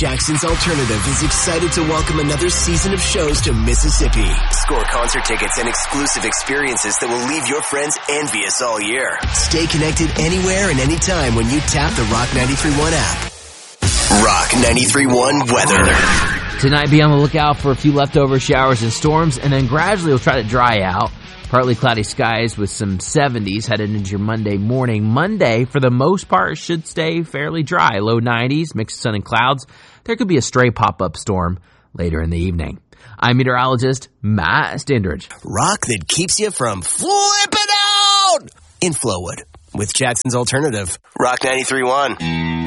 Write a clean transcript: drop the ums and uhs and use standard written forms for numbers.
Jackson's Alternative is excited to welcome another season of shows to Mississippi. Score concert tickets and exclusive experiences that will leave your friends envious all year. Stay connected anywhere and anytime when you tap the Rock 93.1 app. Rock 93.1 weather. Tonight, be on the lookout for a few leftover showers and storms, and then gradually it'll try to dry out. Partly cloudy skies with some 70s headed into your Monday morning. Monday, for the most part, should stay fairly dry. Low 90s, mixed sun and clouds. There could be a stray pop-up storm later in the evening. I'm meteorologist Matt Standridge. Rock that keeps you from flipping out in Flowood with Jackson's Alternative. Rock 93.1.